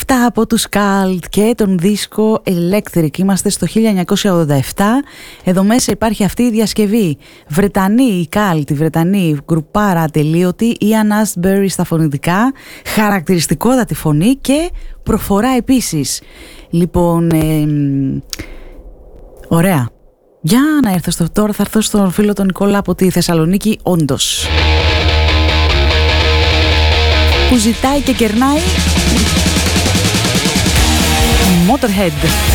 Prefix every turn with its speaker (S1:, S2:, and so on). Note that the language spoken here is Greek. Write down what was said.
S1: Αυτά από τους Cult και τον δίσκο Electric. Είμαστε στο 1987. Εδώ μέσα υπάρχει αυτή η διασκευή. Βρετανοί, οι Cult, οι Βρετανοί, γκρουπάρα ατελείωτη, Ian Astbury στα φωνητικά, χαρακτηριστικότατη φωνή και προφορά επίσης. Λοιπόν, ωραία. Για να έρθω τώρα, θα έρθω στον φίλο τον Νικόλα από τη Θεσσαλονίκη, όντως, που ζητάει και κερνάει Motorhead.